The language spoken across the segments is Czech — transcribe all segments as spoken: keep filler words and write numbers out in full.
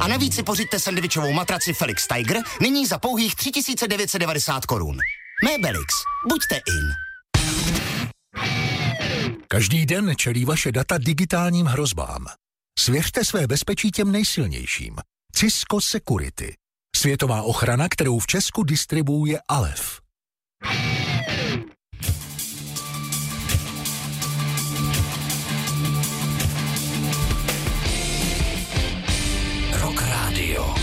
A navíc si pořiďte sendvičovou matraci Felix Tiger nyní za pouhých tři tisíce devět set devadesát korun. Mébelix. Buďte in. Každý den čelí vaše data digitálním hrozbám. Svěřte své bezpečí těm nejsilnějším. Cisco Security. Světová ochrana, kterou v Česku distribuuje Alef. Rock Radio.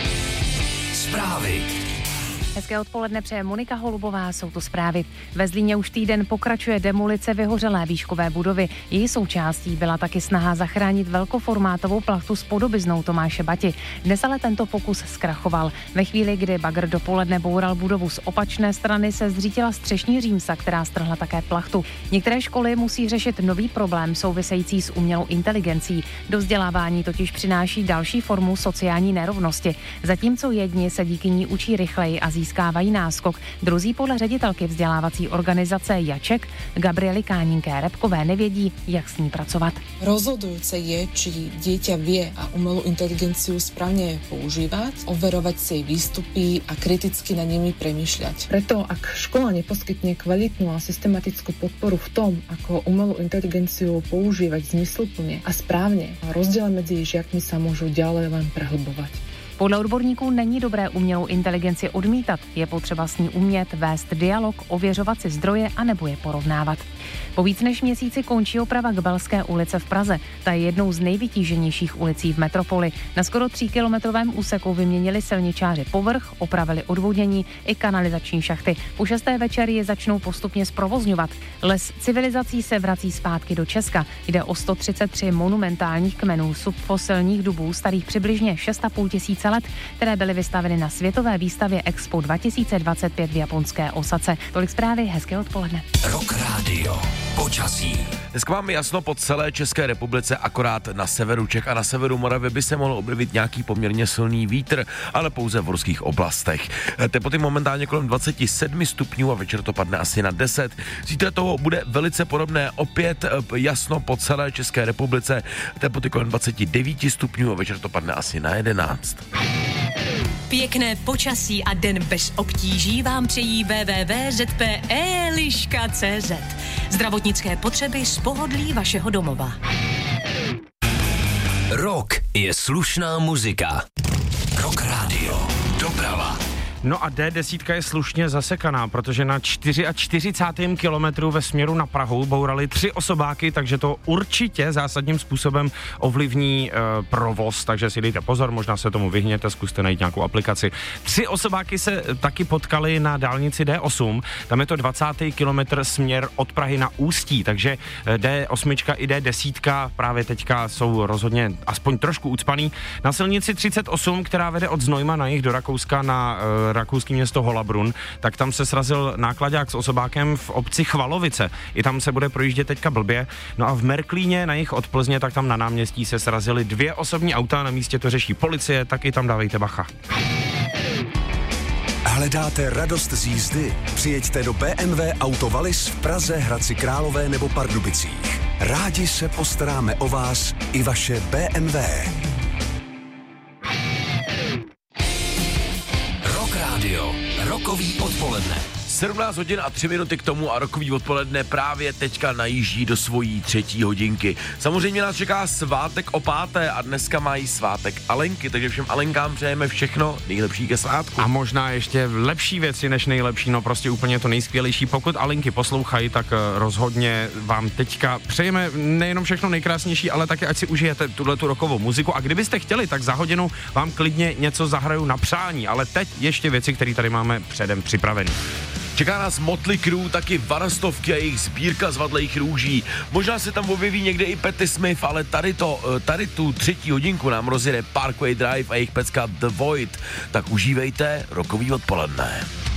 Zprávy. Hezké odpoledne přeje Monika Holubová, jsou tu zprávy. Ve Zlíně už týden pokračuje demolice vyhořelé výškové budovy. Její součástí byla taky snaha zachránit velkoformátovou plachtu s podobiznou Tomáše Bati. Dnes ale tento pokus zkrachoval. Ve chvíli, kdy bagr dopoledne boural budovu z opačné strany, se zřítila střešní římsa, která strhla také plachtu. Některé školy musí řešit nový problém související s umělou inteligencí. Do vzdělávání totiž přináší další formu sociální nerovnosti. Zatímco jedni se díky ní učí rychleji a získávají náskok, druzí podle ředitelky vzdělávací organizace Jaček Gabriely Káninké-Repkové nevědí, jak s ní pracovat. Rozhodujúce je, či dieťa vie a umelú inteligenciu správne používať, overovať si jej výstupy a kriticky na nimi premýšľať. Preto, ak škola neposkytne kvalitnú a systematickú podporu v tom, ako umelú inteligenciu používať zmysluplne a správne, rozdiely medzi žiakmi sa môžu ďalej len prehlbovať. Podle odborníků není dobré umělou inteligenci odmítat. Je potřeba s ní umět vést dialog, ověřovat si zdroje a nebo je porovnávat. Po víc než měsíci končí oprava Gbelské ulice v Praze. Ta je jednou z nejvytíženějších ulicí v metropoli. Na skoro tříkilometrovém úseku vyměnili silničáři povrch, opravili odvodnění i kanalizační šachty. Po šesté večer je začnou postupně zprovozňovat. Les civilizací se vrací zpátky do Česka. Jde o sto třicet tři monumentálních kmenů subfosilních dubů starých přibližně šest a půl tisíce let, které byly vystaveny na světové výstavě Expo dva tisíce dvacet pět v japonské Osace. Tolik zprávy, hezké odpoledne. Rock Radio. Počasí. Dneska máme jasno po celé České republice, akorát na severu Čech a na severu Moravy by se mohl objevit nějaký poměrně silný vítr, ale pouze v horských oblastech. Teploty momentálně kolem dvacet sedm stupňů a večer to padne asi na deset. Zítra toho bude velice podobné, opět jasno po celé České republice, teploty kolem dvacet devět stupňů a večer to padne asi na jedenáct. Pěkné počasí a den bez obtíží vám přejí w w w tečka z p e liška tečka c z. Zdravotnické potřeby z pohodlí vašeho domova. Rock je slušná muzika. Rock Radio. Doprava. No a D deset je slušně zasekaná, protože na čtyřicátém čtvrtém kilometru ve směru na Prahu bourali tři osobáky, takže to určitě zásadním způsobem ovlivní e, provoz, takže si dejte pozor, možná se tomu vyhněte, zkuste najít nějakou aplikaci. Tři osobáky se taky potkali na dálnici D osm, tam je to dvacátý kilometr směr od Prahy na Ústí, takže D osm i D deset právě teďka jsou rozhodně aspoň trošku ucpaný. Na silnici třicet osm, která vede od Znojma na jih do Rakouska na e, rakouský město Holabrunn, tak tam se srazil náklaďák s osobákem v obci Chvalovice. I tam se bude projíždět teďka blbě. No a v Merklíně na jich od Plzně, tak tam na náměstí se srazily dvě osobní auta, na místě to řeší policie, tak i tam dávejte bacha. Hledáte radost z jízdy? Přijeďte do bé em vé Auto Wallis v Praze, Hradci Králové nebo Pardubicích. Rádi se postaráme o vás i vaše bé em vé. Radio. Rokový odpoledne. sedmnáct hodin a tři minuty k tomu a rokový odpoledne právě teďka najíždí do svojí třetí hodinky. Samozřejmě nás čeká svátek o páté a dneska mají svátek Alenky, takže všem Alenkám přejeme všechno nejlepší ke svátku. A možná ještě lepší věci než nejlepší, no prostě úplně to nejskvělejší. Pokud Alenky poslouchají, tak rozhodně vám teďka přejeme nejenom všechno nejkrásnější, ale taky ať si užijete tuhletu rokovou muziku a kdybyste chtěli, tak za hodinu vám klidně něco zahraju na přání, ale teď ještě věci, které tady máme předem připravené. Čeká nás Motley Crue, taky Varastovky a jejich sbírka zvadlejch růží. Možná se tam objeví někde i Patti Smith, ale tady, to, tady tu třetí hodinku nám rozjede Parkway Drive a jejich pecka The Void. Tak užívejte rokový odpoledne.